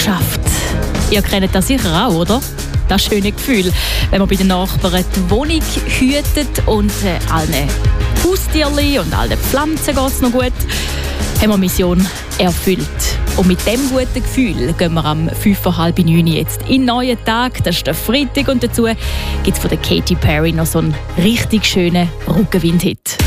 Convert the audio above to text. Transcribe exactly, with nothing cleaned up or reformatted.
geschafft. Ihr kennt das sicher auch, oder? Das schöne Gefühl, wenn man bei den Nachbarn die Wohnung hütet und äh, allen Haustierchen und allen Pflanzen geht es noch gut, haben wir Mission erfüllt. Und mit diesem guten Gefühl gehen wir am fünf vor halb neun jetzt in den neuen Tag. Das ist der Freitag und dazu gibt es von der Katy Perry noch so einen richtig schönen Rückenwind-Hit.